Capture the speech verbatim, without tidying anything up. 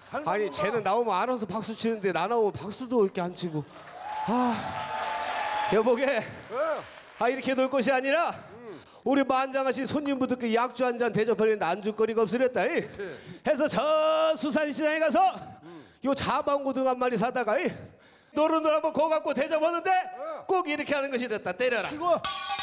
아니 쟤는 나오면 알아서 박수 치는데 나 나오면 박수도 이렇게 안 치고. 아 여보게. 아 이렇게 놀 것이 아니라 우리 만장하신 손님분들께 약주 한 잔 대접하려는데 안주거리가 없으랬다. 이. 해서 저 수산시장에 가서 요 자방고등 한 마리 사다가 이. 노릇노릇 한번 거 갖고 대접하는데 꼭 이렇게 하는 것이랬다. 때려라.